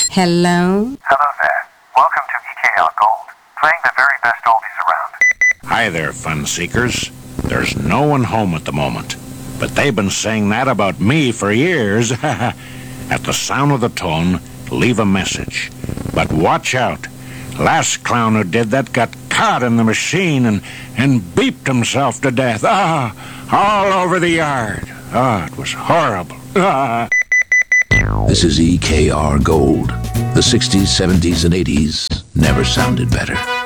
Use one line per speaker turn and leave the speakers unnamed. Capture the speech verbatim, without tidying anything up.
Hello?
Hello there. Welcome to E K R Gold, playing the very best oldies around.
Hi there, fun seekers. There's no one home at the moment, but they've been saying that about me for years. At the sound of the tone, leave a message. But watch out. Last clown who did that got caught in the machine and, and beeped himself to death. Ah, all over the yard. Ah, it was horrible. Ah.
This is E K R Gold. The sixties, seventies, and eighties never sounded better.